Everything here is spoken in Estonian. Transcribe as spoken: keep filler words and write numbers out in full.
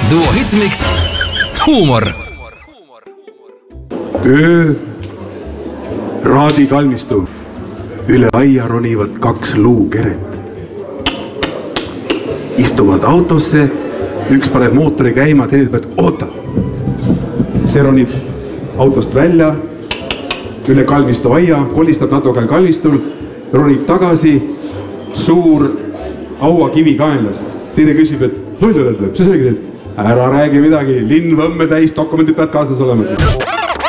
Duo Hitmix Huumor. Öö, raadikalmistu. Üle aia ronivad kaks luukeret. Istuvad autosse, üks paneb mootori käima, teine pead oota. See ronib autost välja, üle kalmistu aia, kolistab natuke kalmistul, ronib tagasi, suur auakivi kaenlast. Teine küsib, et loll oled või? See selgi, et ära räägi midagi, linn võmme täis, dokumendid pead kaasas olema.